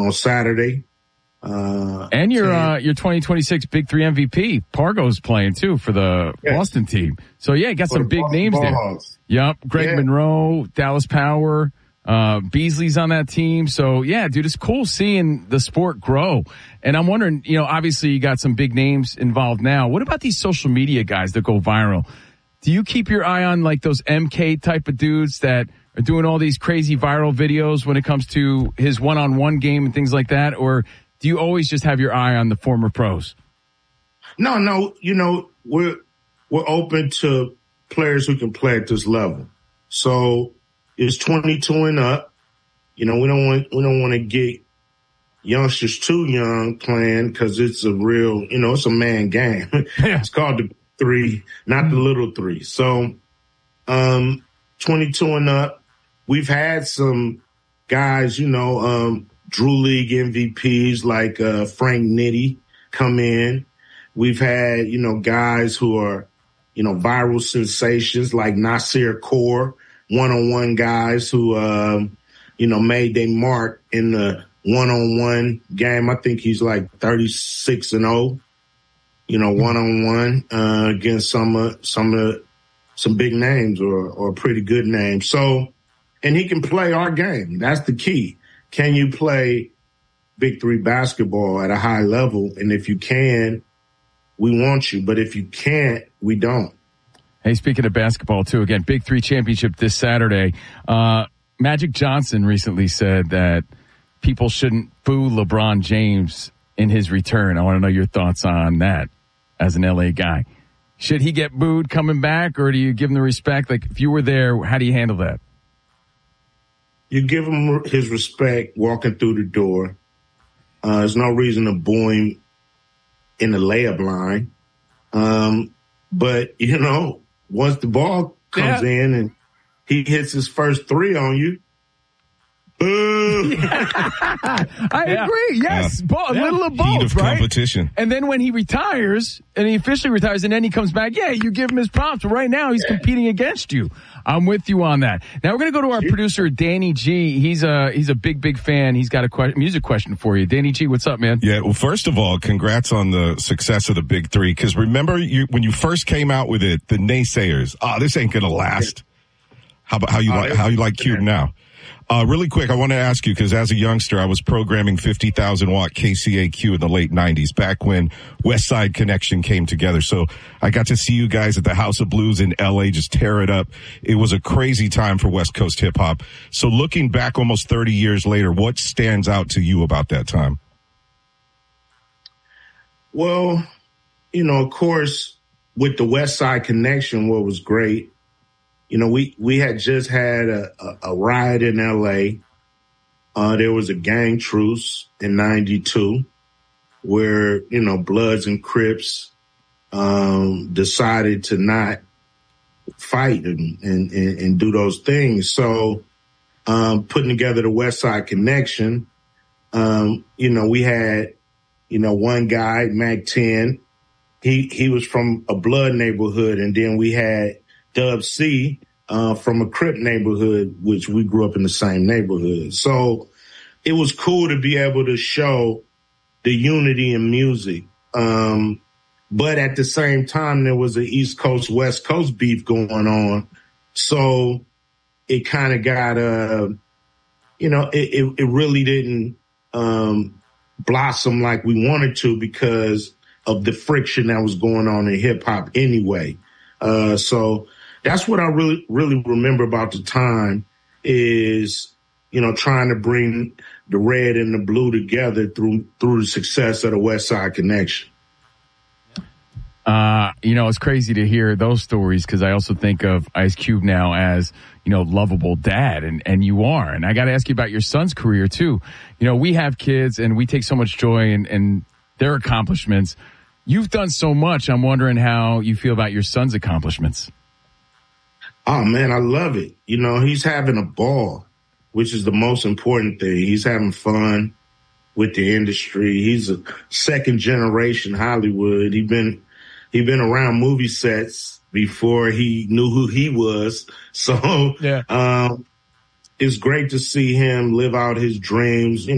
on Saturday. And your 2026 Big Three MVP, Pargo's playing too for the Boston team. So yeah, got some big names there. Yep, Greg Monroe, Dallas Power, Beasley's on that team. So yeah, dude, it's cool seeing the sport grow. And I'm wondering, obviously you got some big names involved now. What about these social media guys that go viral? Do you keep your eye on like those MK type of dudes that are doing all these crazy viral videos when it comes to his one-on-one game and things like that, or do you always just have your eye on the former pros? No. We're open to players who can play at this level. So it's 22 and up. We don't want to get youngsters too young playing because it's a real, it's a man game. It's called the three, not the little three. So 22 and up. We've had some guys, Drew League MVPs like Frank Nitti come in. We've had, guys who are, viral sensations like Nasir Kaur, one-on-one guys who, made their mark in the one-on-one game. I think he's like 36-0, one-on-one against some big names or pretty good names. So, and he can play our game. That's the key. Can you play Big Three basketball at a high level? And if you can, we want you. But if you can't, we don't. Hey, speaking of basketball, too, again, Big Three championship this Saturday. Magic Johnson recently said that people shouldn't boo LeBron James in his return. I want to know your thoughts on that as an LA guy. Should he get booed coming back, or do you give him the respect? Like, if you were there, how do you handle that? You give him his respect walking through the door. There's no reason to boo him in the layup line. But, once the ball comes in and he hits his first three on you, I agree. Yes. A little of both, heat of right? Competition. And then when he retires, and he officially retires, and then he comes back, you give him his props. But right now, he's competing against you. I'm with you on that. Now, we're going to go to our producer, Danny G. He's a big fan. He's got a music question for you. Danny G, what's up, man? Yeah, well, first of all, congrats on the success of the Big Three. Because remember, when you first came out with it, the naysayers, this ain't going to last. How you like Cube now? Really quick, I want to ask you, because as a youngster, I was programming 50,000 watt KCAQ in the late 90s, back when West Side Connection came together. So I got to see you guys at the House of Blues in LA just tear it up. It was a crazy time for West Coast hip hop. So looking back almost 30 years later, what stands out to you about that time? Well, of course, with the West Side Connection, what was great, we had just had a riot in L.A. There was a gang truce in 92 where, Bloods and Crips decided to not fight and do those things. So putting together the West Side Connection, we had, one guy, Mac 10, he was from a Blood neighborhood, and then we had Dub C from a Crip neighborhood, which we grew up in the same neighborhood. So it was cool to be able to show the unity in music. But at the same time, there was an East Coast, West Coast beef going on. So it kind of got, it really didn't blossom like we wanted to because of the friction that was going on in hip hop anyway. So that's what I really, really remember about the time is, trying to bring the red and the blue together through the success of the West Side Connection. It's crazy to hear those stories because I also think of Ice Cube now as, lovable dad, and you are. And I got to ask you about your son's career too. We have kids and we take so much joy in their accomplishments. You've done so much. I'm wondering how you feel about your son's accomplishments. Oh, man, I love it. He's having a ball, which is the most important thing. He's having fun with the industry. He's a second generation Hollywood. He been around movie sets before he knew who he was. So it's great to see him live out his dreams,